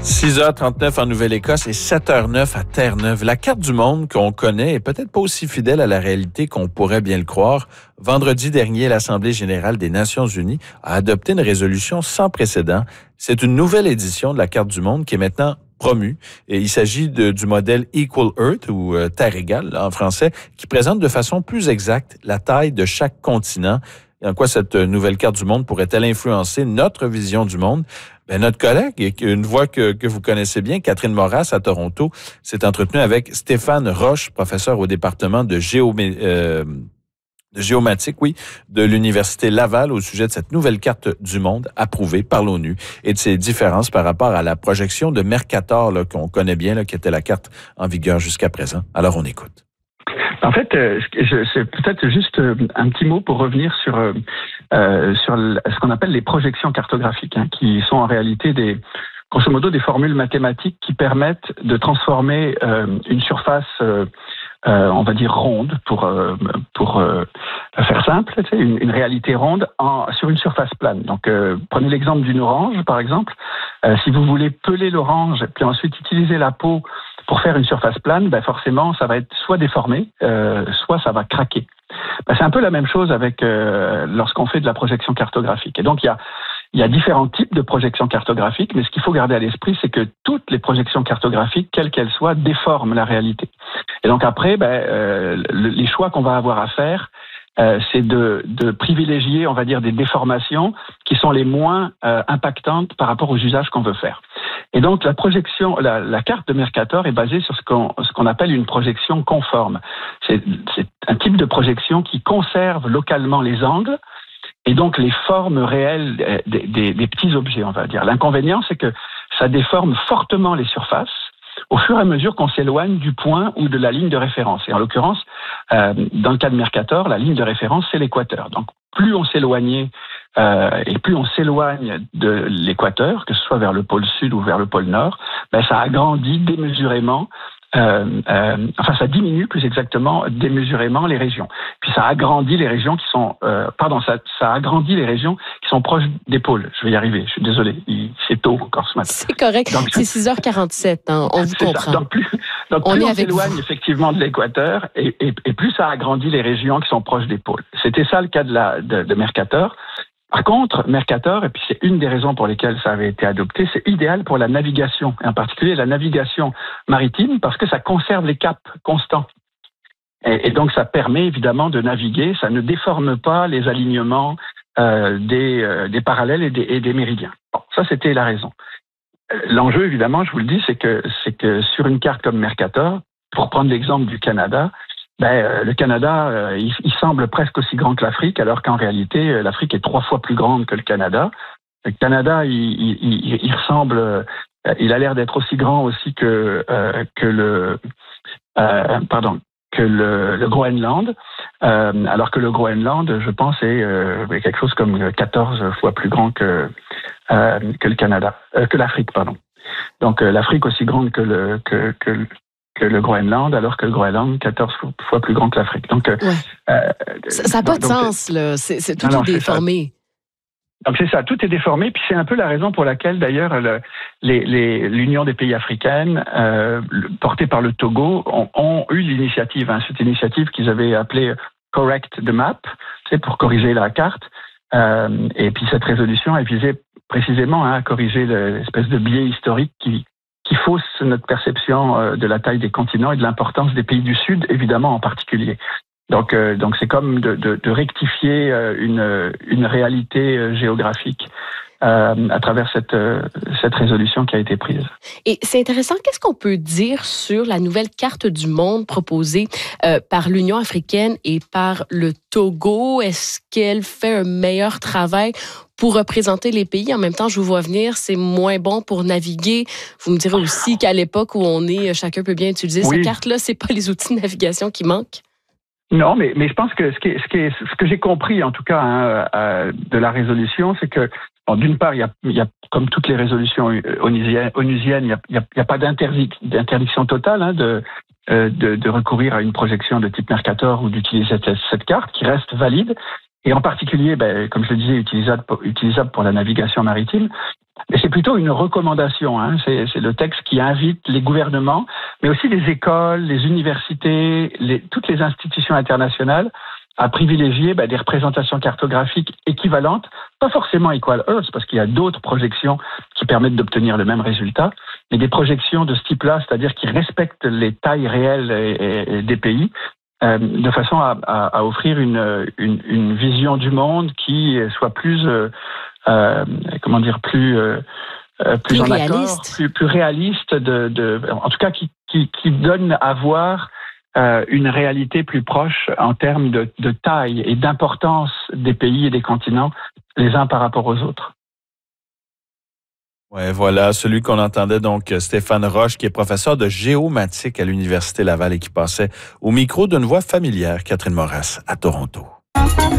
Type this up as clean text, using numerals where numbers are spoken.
6h39 en Nouvelle-Écosse et 7h09 à Terre-Neuve. La carte du monde qu'on connaît est peut-être pas aussi fidèle à la réalité qu'on pourrait bien le croire. Vendredi dernier, l'Assemblée générale des Nations unies a adopté une résolution sans précédent. C'est une nouvelle édition de la carte du monde qui est maintenant promue. Et il s'agit du modèle Equal Earth ou Terre égale en français, qui présente de façon plus exacte la taille de chaque continent. Et en quoi cette nouvelle carte du monde pourrait-elle influencer notre vision du monde? Ben, notre collègue, une voix que vous connaissez bien, Catherine Moras à Toronto, s'est entretenue avec Stéphane Roche, professeur au département de géomatique, de l'Université Laval au sujet de cette nouvelle carte du monde approuvée par l'ONU et de ses différences par rapport à la projection de Mercator qu'on connaît bien, qui était la carte en vigueur jusqu'à présent. Alors, on écoute. En fait, c'est peut-être juste un petit mot pour revenir sur ce qu'on appelle les projections cartographiques, qui sont en réalité grosso modo des formules mathématiques qui permettent de transformer une surface, on va dire ronde, pour faire simple, une réalité ronde sur une surface plane. Donc, prenez l'exemple d'une orange, par exemple. Si vous voulez peler l'orange, puis ensuite utiliser la peau pour faire une surface plane, forcément, ça va être soit déformé, soit ça va craquer. C'est un peu la même chose avec lorsqu'on fait de la projection cartographique. Et donc, il y a différents types de projections cartographiques, mais ce qu'il faut garder à l'esprit, c'est que toutes les projections cartographiques, quelles qu'elles soient, déforment la réalité. Et donc après, les choix qu'on va avoir à faire, c'est de privilégier, on va dire, des déformations qui sont les moins impactantes par rapport aux usages qu'on veut faire. Et donc la projection, la carte de Mercator est basée sur ce qu'on appelle une projection conforme. C'est un type de projection qui conserve localement les angles et donc les formes réelles des petits objets, on va dire. L'inconvénient, c'est que ça déforme fortement les surfaces au fur et à mesure qu'on s'éloigne du point ou de la ligne de référence. Et en l'occurrence, dans le cas de Mercator, la ligne de référence, c'est l'équateur. Donc, plus on s'éloignait et plus on s'éloigne de l'équateur, que ce soit vers le pôle sud ou vers le pôle nord, ça agrandit démesurément, ça diminue plus exactement démesurément les régions. Puis ça agrandit les régions qui sont, ça agrandit les régions qui sont proches des pôles. Je vais y arriver, je suis désolé, c'est tôt encore ce matin. C'est correct, donc, c'est 6h47, on vous comprend. Donc plus on s'éloigne effectivement de l'équateur et plus ça agrandit les régions qui sont proches des pôles. C'était ça le cas de Mercator. Par contre, Mercator, et puis c'est une des raisons pour lesquelles ça avait été adopté, c'est idéal pour la navigation, et en particulier la navigation maritime, parce que ça conserve les caps constants. Et donc ça permet évidemment de naviguer, ça ne déforme pas les alignements des parallèles et des méridiens. Bon, ça c'était la raison. L'enjeu évidemment, je vous le dis, c'est que sur une carte comme Mercator, pour prendre l'exemple du Canada, le Canada, il semble presque aussi grand que l'Afrique, alors qu'en réalité, l'Afrique est 3 fois plus grande que le Canada. Le Canada, il ressemble, il a l'air d'être aussi grand aussi que le Groenland, alors que le Groenland, je pense, est quelque chose comme 14 fois plus grand que le Canada, que l'Afrique, pardon. Donc l'Afrique aussi grande que le Groenland, alors que le Groenland 14 fois plus grand que l'Afrique. Donc, ça n'a pas de sens, là. Tout est déformé. Donc c'est ça, tout est déformé, puis c'est un peu la raison pour laquelle d'ailleurs l'Union des pays africaines, portée par le Togo, ont eu l'initiative, cette initiative qu'ils avaient appelée Correct the Map, pour corriger la carte. Et puis cette résolution, elle visait précisément à corriger l'espèce de biais historique qui fausse notre perception de la taille des continents et de l'importance des pays du Sud, évidemment en particulier. Donc c'est comme de rectifier une réalité géographique à travers cette résolution qui a été prise. Et c'est intéressant, qu'est-ce qu'on peut dire sur la nouvelle carte du monde proposée par l'Union africaine et par le Togo? Est-ce qu'elle fait un meilleur travail pour représenter les pays? En même temps, je vous vois venir, c'est moins bon pour naviguer. Vous me direz aussi qu'à l'époque où on est, chacun peut bien utiliser cette carte-là, c'est pas les outils de navigation qui manquent. Non, mais je pense que ce que j'ai compris, en tout cas, de la résolution, c'est que d'une part, il y a comme toutes les résolutions onusiennes, il y a pas d'interdiction totale de recourir à une projection de type Mercator ou d'utiliser cette carte qui reste valide et en particulier, comme je le disais, utilisable pour la navigation maritime. Mais c'est plutôt une recommandation. Hein. C'est le texte qui invite les gouvernements, mais aussi les écoles, les universités, toutes les institutions internationales à privilégier des représentations cartographiques équivalentes, pas forcément Equal Earth, parce qu'il y a d'autres projections qui permettent d'obtenir le même résultat, mais des projections de ce type-là, c'est-à-dire qui respectent les tailles réelles des pays, de façon à offrir une vision du monde qui soit plus plus en réaliste. accord, plus réaliste, en tout cas qui donne à voir une réalité plus proche en termes de taille et d'importance des pays et des continents les uns par rapport aux autres. Ouais, voilà, celui qu'on entendait donc, Stéphane Roche, qui est professeur de géomatique à l'Université Laval et qui passait au micro d'une voix familière, Catherine Moras, à Toronto.